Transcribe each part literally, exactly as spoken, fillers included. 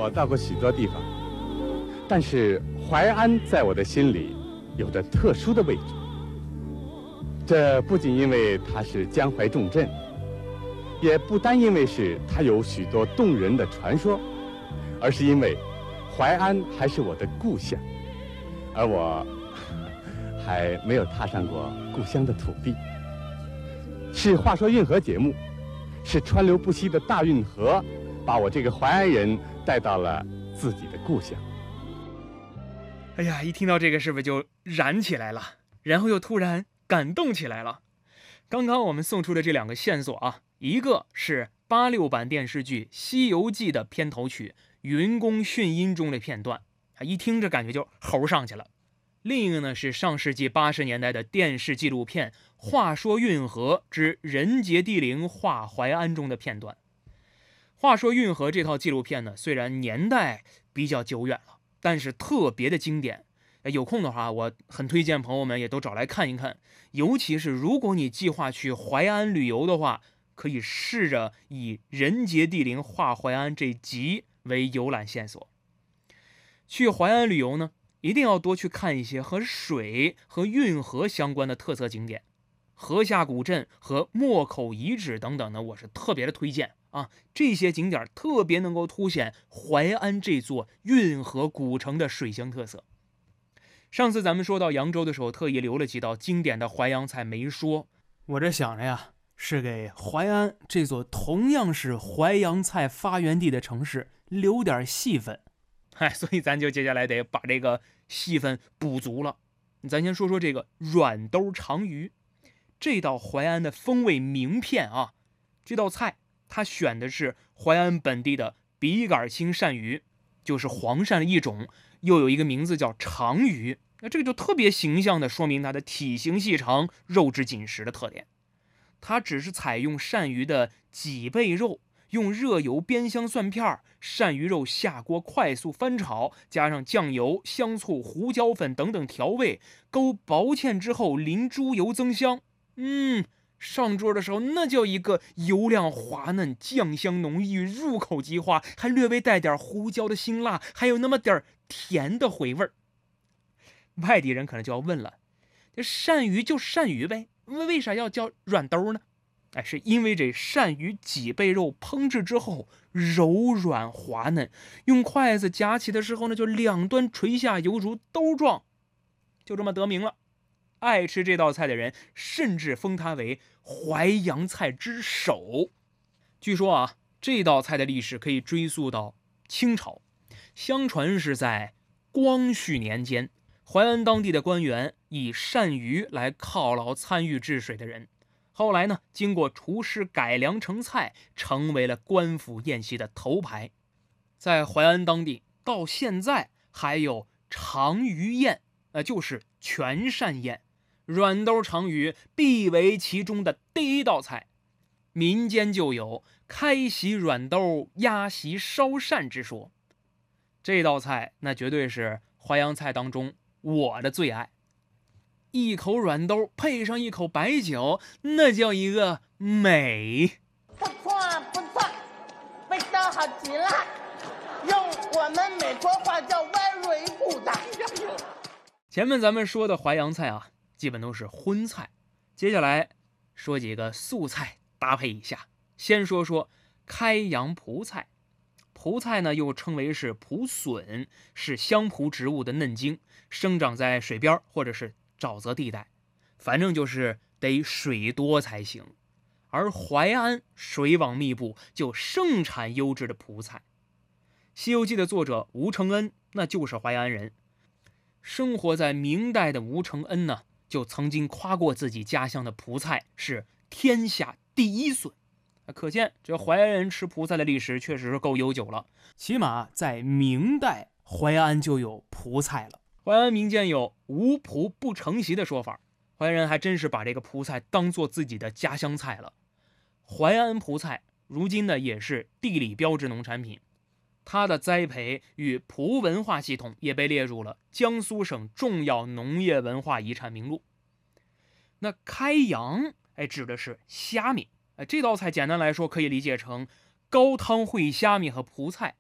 我到过许多地方，但是淮安在我的心里有着特殊的位置。这不仅因为它是江淮重镇，也不单因为是它有许多动人的传说，而是因为淮安还是我的故乡，而我还没有踏上过故乡的土地。是话说运河节目，是川流不息的大运河，把我这个淮安人带到了自己的故乡。 哎呀，一听到这个是不是就燃起来了，然后又突然感动起来了？刚刚我们送出的这两个线索啊，一个是八六版电视剧《西游记》的片头曲《云宫迅音》中的片段，一听这感觉就猴上去了。另一个呢是上世纪八十年代的电视纪录片《话说运河之人杰地灵话淮安》中的片段。话说运河这套纪录片呢，虽然年代比较久远了，但是特别的经典。有空的话，我很推荐朋友们也都找来看一看。尤其是如果你计划去淮安旅游的话，可以试着以人杰地灵话淮安这集为游览线索。去淮安旅游呢，一定要多去看一些和水和运河相关的特色景点，河下古镇和莫口遗址等等呢，我是特别的推荐啊。这些景点特别能够凸显淮安这座运河古城的水乡特色。上次咱们说到扬州的时候，特意留了几道经典的淮扬菜没说，我这想着呀，是给淮安这座同样是淮扬菜发源地的城市留点戏份。哎，所以咱就接下来得把这个戏份补足了。咱先说说这个软兜长鱼，这道淮安的风味名片啊。这道菜它选的是淮安本地的笔杆青鳝鱼，就是黄鳝的一种，又有一个名字叫长鱼。那这个就特别形象地说明它的体型细长、肉质紧实的特点。它只是采用鳝鱼的脊背肉，用热油煸香蒜片，鳝鱼肉下锅快速翻炒，加上酱油、香醋、胡椒粉等等调味，勾薄芡之后淋猪油增香。嗯，上桌的时候那叫一个油亮滑嫩，酱香浓郁，入口即化，还略微带点胡椒的辛辣，还有那么点甜的回味。外地人可能就要问了，这鳝鱼就鳝鱼呗，为啥要叫软兜呢？哎，是因为这鳝鱼脊背肉烹制之后柔软滑嫩，用筷子夹起的时候呢，就两端垂下，犹如兜状，就这么得名了。爱吃这道菜的人甚至封它为淮扬菜之首。据说啊，这道菜的历史可以追溯到清朝，相传是在光绪年间，淮安当地的官员以鳝鱼来犒劳参与治水的人，后来呢，经过厨师改良成菜，成为了官府宴席的头牌。在淮安当地到现在还有长鱼宴，呃，就是全鳝宴，软兜长鱼必为其中的第一道菜。民间就有开席软兜，压席烧鳝之说。这道菜那绝对是淮扬菜当中我的最爱。一口软兜配上一口白酒，那叫一个美。 不错不错，味道好极了，用我们美国话叫 very good。 前面咱们说的淮扬菜啊，基本都是荤菜，接下来说几个素菜搭配一下。先说说开阳蒲菜。蒲菜呢，又称为是蒲笋，是香蒲植物的嫩茎，生长在水边或者是沼泽地带，反正就是得水多才行。而淮安水网密布，就盛产优质的蒲菜。《西游记》的作者吴承恩那就是淮安人。生活在明代的吴承恩呢，就曾经夸过自己家乡的蒲菜是天下第一笋。可见这淮安人吃蒲菜的历史确实是够悠久了，起码在明代淮安就有蒲菜了。淮安民间有无蒲不成席的说法，淮安人还真是把这个蒲菜当做自己的家乡菜了。淮安蒲菜如今呢也是地理标志农产品，它的栽培与蒲文化系统也被列入了江苏省重要农业文化遗产名录。那开阳哎指的是虾米。这道菜简单来说可以理解成高汤烩虾米和蒲菜。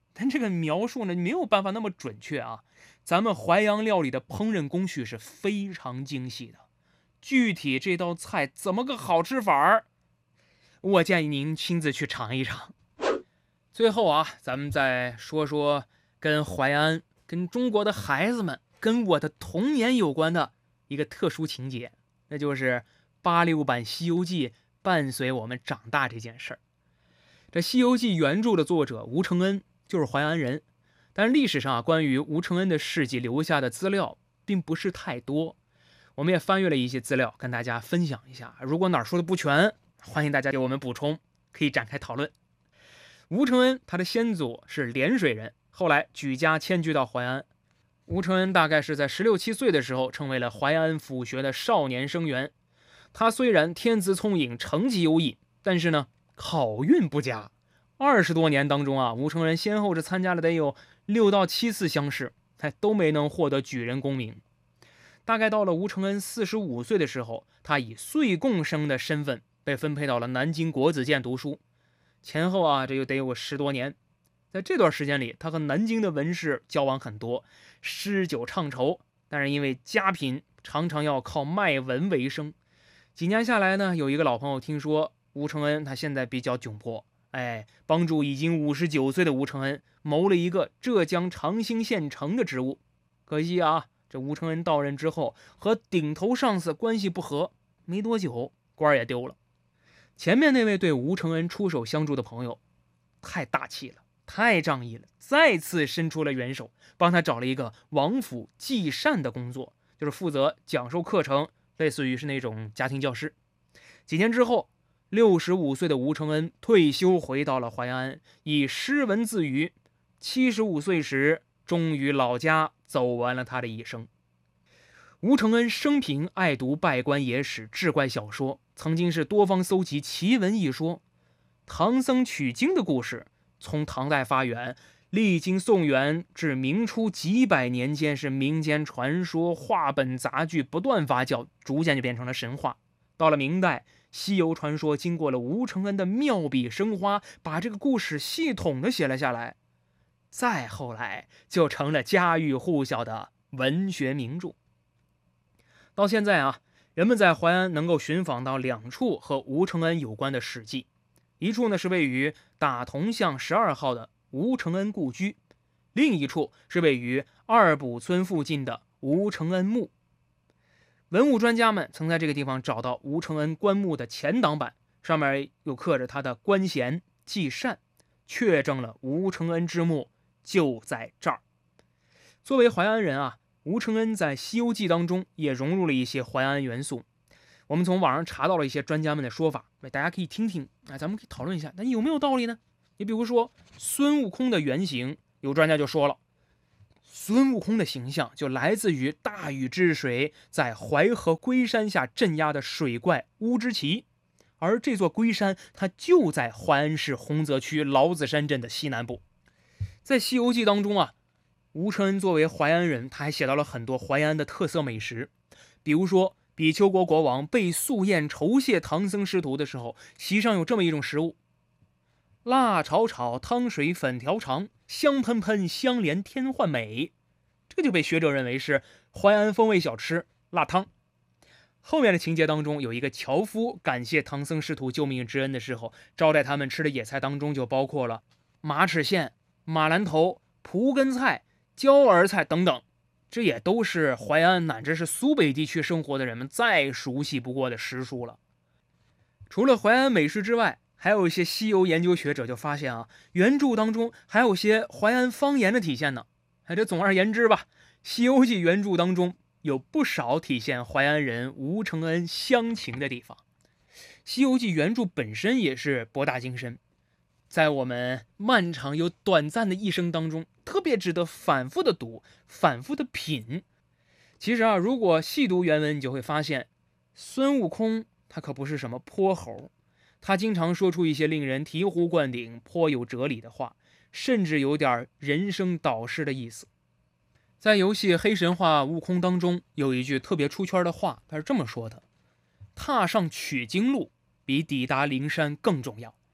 但这个描述呢没有办法那么准确啊。咱们淮扬料理的烹饪工序是非常精细的，具体这道菜怎么个好吃法儿，我建议您亲自去尝一尝。最后啊，咱们再说说跟淮安、跟中国的孩子们、跟我的童年有关的一个特殊情节，那就是八六版《西游记》伴随我们长大这件事儿。这《西游记》原著的作者吴承恩就是淮安人，但是历史上啊，关于吴承恩的事迹留下的资料并不是太多。我们也翻阅了一些资料，跟大家分享一下。如果哪儿说的不全，欢迎大家给我们补充，可以展开讨论。吴承恩他的先祖是涟水人，后来举家迁居到淮安。吴承恩大概是在十六七岁的时候，成为了淮安府学的少年生员。他虽然天资聪颖，成绩优异，但是呢，考运不佳。二十多年当中啊，吴承恩先后是参加了得有六到七次乡试，他都没能获得举人功名。大概到了吴承恩四十五岁的时候，他以岁贡生的身份被分配到了南京国子监读书。前后啊，这就得有十多年。在这段时间里，他和南京的文士交往很多，诗酒唱酬，但是因为家贫，常常要靠卖文为生。几年下来呢，有一个老朋友听说吴承恩他现在比较窘迫，哎，帮助已经五十九岁的吴承恩谋了一个浙江长兴县城的职务。可惜啊，这吴承恩到任之后和顶头上司关系不和，没多久官也丢了。前面那位对吴承恩出手相助的朋友太大气了，太仗义了，再次伸出了援手，帮他找了一个王府寄膳的工作，就是负责讲授课程，类似于是那种家庭教师。几年之后，六十五岁的吴承恩退休回到了淮安，以诗文自娱。七十五岁时，终于老家走完了他的一生。吴承恩生平爱读拜官野史、志怪小说，曾经是多方搜集奇闻异说。唐僧取经的故事从唐代发源，历经宋元至明初几百年间，是民间传说、话本杂剧不断发酵，逐渐就变成了神话。到了明代，西游传说经过了吴承恩的妙笔生花，把这个故事系统的写了下来。再后来就成了家喻户晓的文学名著。到现在啊，人们在淮安能够寻访到两处和吴承恩有关的史迹，一处呢是位于打铜巷十二号的吴承恩故居，另一处是位于二堡村附近的吴承恩墓。文物专家们曾在这个地方找到吴承恩棺木的前挡板，上面有刻着他的官衔祭膳，确证了吴承恩之墓就在这儿。作为淮安人啊，吴承恩在《西游记》当中也融入了一些淮安元素。我们从网上查到了一些专家们的说法，大家可以听听啊，咱们可以讨论一下，那有没有道理呢？你比如说孙悟空的原型，有专家就说了，孙悟空的形象就来自于大禹治水在淮河龟山下镇压的水怪乌之奇，而这座龟山它就在淮安市洪泽区劳子山镇的西南部。在《西游记》当中啊，吴承恩作为淮安人，他还写到了很多淮安的特色美食，比如说比丘国国王备素宴酬谢唐僧师徒的时候，席上有这么一种食物：辣炒炒，汤水粉条长，香喷喷，香莲天幻美。这个就被学者认为是淮安风味小吃辣汤。后面的情节当中，有一个樵夫感谢唐僧师徒救命之恩的时候，招待他们吃的野菜当中就包括了马齿苋、马兰头、蒲根菜、椒儿菜等等，这也都是淮安乃至是苏北地区生活的人们再熟悉不过的食蔬了。除了淮安美食之外，还有一些西游研究学者就发现啊，原著当中还有些淮安方言的体现呢。哎，这总而言之吧，《西游记》原著当中有不少体现淮安人吴承恩乡情的地方。《西游记》原著本身也是博大精深，在我们漫长又短暂的一生当中，特别值得反复的读，反复的品。其实啊，如果细读原文，你就会发现，孙悟空他可不是什么泼猴，他经常说出一些令人醍醐灌顶、颇有哲理的话，甚至有点人生导师的意思。在游戏《黑神话：悟空》当中，有一句特别出圈的话，他是这么说的：踏上取经路比抵达灵山更重要。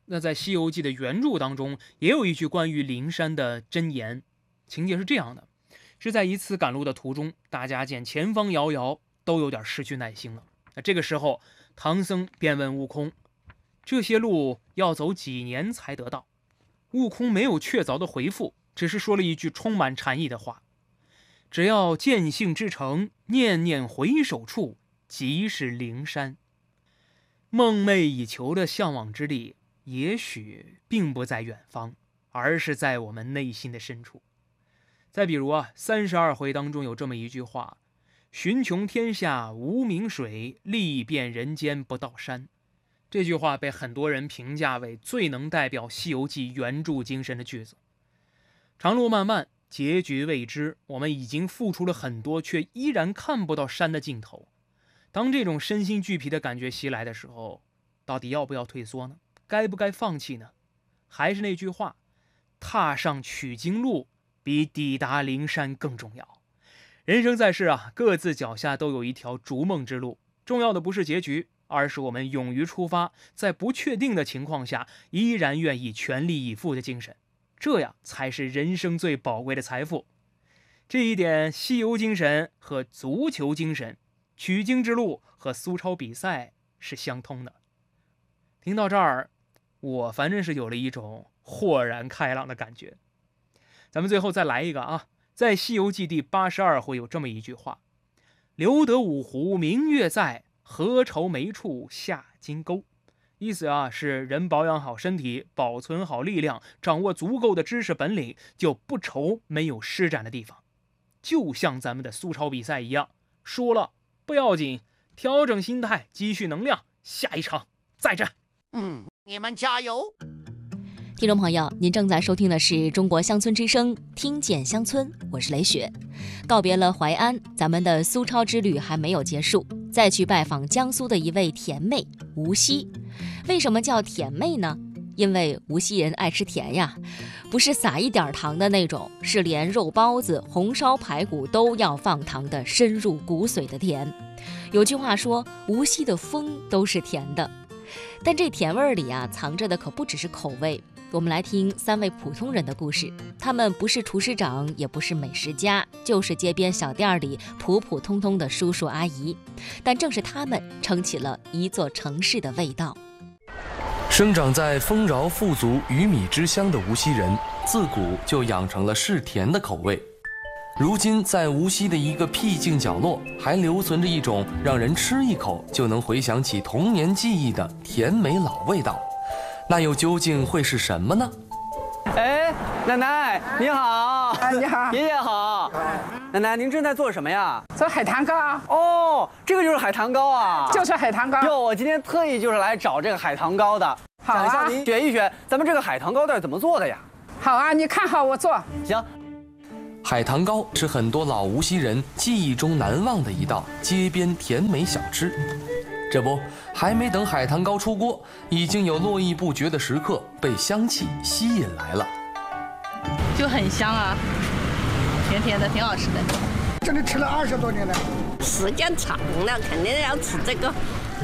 那在《西游记》的原著当中，也有一句关于灵山的箴言，情节是这样的：是在一次赶路的途中，大家见前方遥遥，都有点失去耐心了。那这个时候，唐僧便问悟空：“这些路要走几年才得到？”悟空没有确凿的回复，只是说了一句充满禅意的话：“只要见性之诚，念念回首处，即是灵山。”梦寐以求的向往之地，也许并不在远方，而是在我们内心的深处。再比如啊，三十二回当中有这么一句话：“寻穷天下无名水，历遍人间不到山。”这句话被很多人评价为最能代表《西游记》原著精神的句子。长路漫漫，结局未知，我们已经付出了很多，却依然看不到山的尽头。当这种身心俱疲的感觉袭来的时候，到底要不要退缩呢？该不该放弃呢？还是那句话，踏上取经路比抵达灵山更重要。人生在世啊，各自脚下都有一条逐梦之路，重要的不是结局，而是我们勇于出发，在不确定的情况下依然愿意全力以赴的精神，这样才是人生最宝贵的财富。这一点，西游精神和足球精神，取经之路和苏超比赛是相通的。听到这儿，我反正是有了一种豁然开朗的感觉。咱们最后再来一个啊，在《西游记》第八十二回有这么一句话：“留得五湖明月在，何愁没处下金钩。”意思啊是人保养好身体，保存好力量，掌握足够的知识本领，就不愁没有施展的地方。就像咱们的苏超比赛一样，输了不要紧，调整心态，积蓄能量，下一场再战。 嗯，你们加油！ 听众朋友，您正在收听的是中国乡村之声，听见乡村，我是雷雪。告别了淮安，咱们的苏超之旅还没有结束，再去拜访江苏的一位甜妹无锡。为什么叫甜妹呢？因为无锡人爱吃甜呀，不是撒一点糖的那种，是连肉包子、红烧排骨都要放糖的深入骨髓的甜。有句话说，无锡的风都是甜的。但这甜味儿里啊，藏着的可不只是口味。我们来听三位普通人的故事，他们不是厨师长，也不是美食家，就是街边小店里普普通通的叔叔阿姨，但正是他们撑起了一座城市的味道。 生长在丰饶富足、鱼米之乡的无锡人，自古就养成了嗜甜的口味。如今，在无锡的一个僻静角落，还留存着一种让人吃一口就能回想起童年记忆的甜美老味道。那又究竟会是什么呢？ 哎，奶奶你好！ 哎，你好， 爷爷好！奶奶，您正在做什么呀？ 做海棠糕。 哦，这个就是海棠糕啊！ 就是海棠糕。 哟，我今天特意就是来找这个海棠糕的， 好啊， 想向您学一学咱们这个海棠糕到底怎么做的呀？ 好啊，你看好我做。 行。 海棠糕是很多老无锡人记忆中难忘的一道街边甜美小吃。这不，还没等海棠糕出锅，已经有络绎不绝的食客被香气吸引来了。 就很香啊，甜甜的，挺好吃的。 这里吃了二十多年了， 时间长了，肯定要吃这个。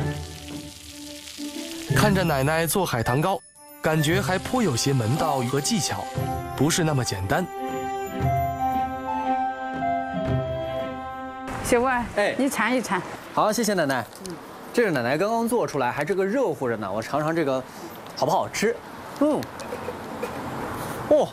看着奶奶做海棠糕，感觉还颇有些门道和技巧，不是那么简单。 小文，哎，你尝一尝。 好，谢谢奶奶。这是奶奶刚刚做出来，还这个热乎着呢，我尝尝这个好不好吃。嗯，哦，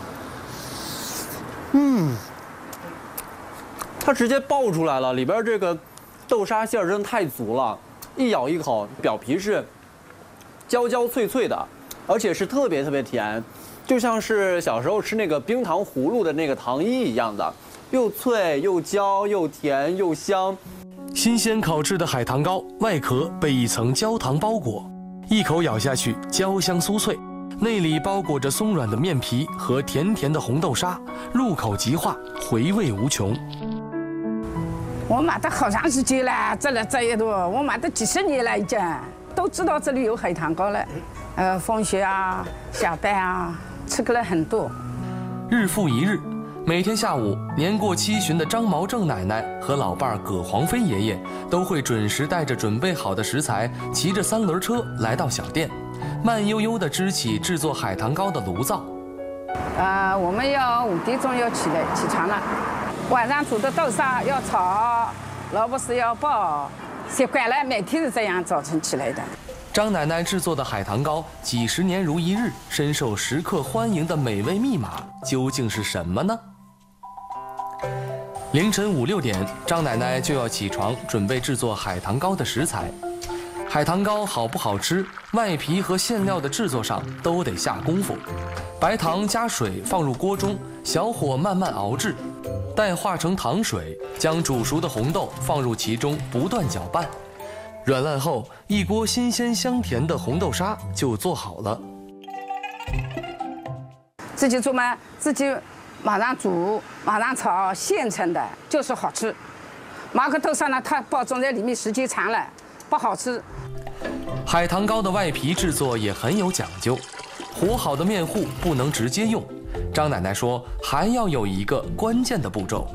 嗯，它直接爆出来了，里边这个豆沙馅儿真的太足了，一咬一口，表皮是焦焦脆脆的，而且是特别特别甜，就像是小时候吃那个冰糖葫芦的那个糖衣一样的，又脆又焦又甜又香。 新鲜烤制的海棠糕，外壳被一层焦糖包裹，一口咬下去，焦香酥脆，内里包裹着松软的面皮和甜甜的红豆沙，入口即化，回味无穷。 我买的好长时间了，这了这一路，我买的几十年了已经，都知道这里有海棠糕了。呃，放学啊，下班啊，吃过了很多。 日复一日。每天下午，年过七旬的张毛正奶奶和老伴儿葛黄飞爷爷都会准时带着准备好的食材，骑着三轮车来到小店， 慢悠悠地支起制作海棠糕的炉灶。 呃，我们要五点钟要起来起床了，晚上煮的豆沙要炒，萝卜丝要爆，习惯了，每天是这样早晨起来的。 张奶奶制作的海棠糕几十年如一日，深受食客欢迎的美味密码究竟是什么呢？凌晨五六点，张奶奶就要起床准备制作海棠糕的食材。海棠糕好不好吃，外皮和馅料的制作上都得下功夫。白糖加水放入锅中，小火慢慢熬制，待化成糖水，将煮熟的红豆放入其中，不断搅拌。软烂后，一锅新鲜香甜的红豆沙就做好了。 自己做嘛，自己马上煮，马上炒，现成的就是好吃。买个豆沙呢，它包装在里面时间长了，不好吃。 海棠糕的外皮制作也很有讲究，和好的面糊不能直接用。张奶奶说，还要有一个关键的步骤。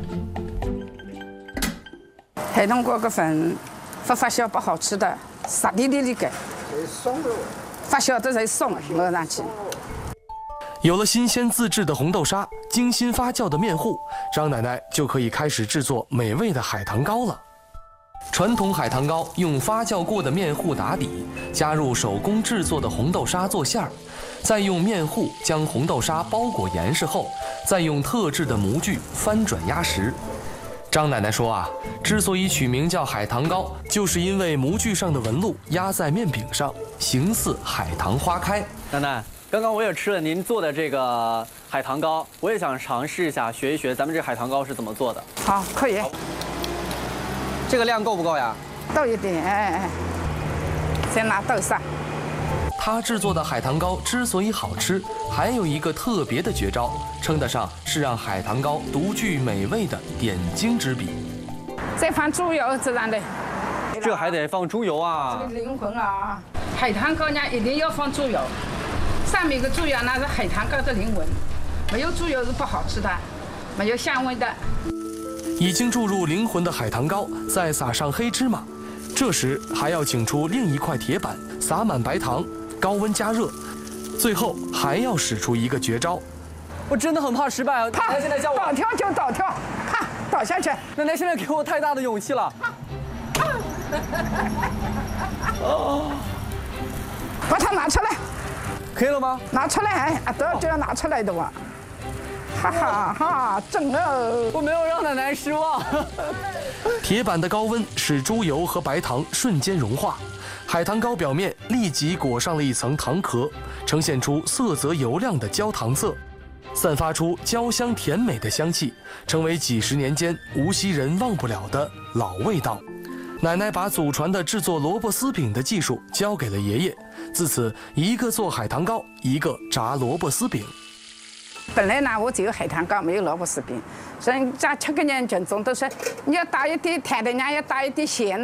海棠糕个粉。发发酵不好吃的，湿滴滴的个，发酵的才松，抹上去。 有了新鲜自制的红豆沙，精心发酵的面糊，张奶奶就可以开始制作美味的海棠糕了。传统海棠糕用发酵过的面糊打底，加入手工制作的红豆沙做馅儿，再用面糊将红豆沙包裹严实后，再用特制的模具翻转压实。张奶奶说啊，之所以取名叫海棠糕，就是因为模具上的纹路压在面饼上，形似海棠花开。 奶奶，刚刚我也吃了您做的这个海棠糕，我也想尝试一下，学一学咱们这海棠糕是怎么做的。 好，可以。 这个量够不够呀？ 够一点，哎哎。先拿豆沙。 他制作的海棠糕之所以好吃，还有一个特别的绝招，称得上是让海棠糕独具美味的点睛之笔。 再放猪油这样的， 这还得放猪油啊！ 这个灵魂啊！海棠糕呢一定要放猪油，上面个猪油那是海棠糕的灵魂，没有猪油是不好吃的，没有香味的。 已经注入灵魂的海棠糕，再撒上黑芝麻，这时还要请出另一块铁板，撒满白糖。高温加热，最后还要使出一个绝招。 我真的很怕失败啊！ 怕， 现在叫我倒跳就倒跳，啪倒下去。 奶奶现在给我太大的勇气了。 哦，把它拿出来。 可以了吗？ 拿出来，啊，都要就要拿出来的哇！哈哈哈，正哦！ 我没有让奶奶失望。 铁板的高温使猪油和白糖瞬间融化。海棠糕表面立即裹上了一层糖壳，呈现出色泽油亮的焦糖色，散发出焦香甜美的香气，成为几十年间无锡人忘不了的老味道。奶奶把祖传的制作萝卜丝饼的技术交给了爷爷，自此一个做海棠糕，一个炸萝卜丝饼。 本来呢，我只有海棠糕，没有萝卜丝饼，所以家七个人群众都说你要打一点甜的，人家要打一点咸的。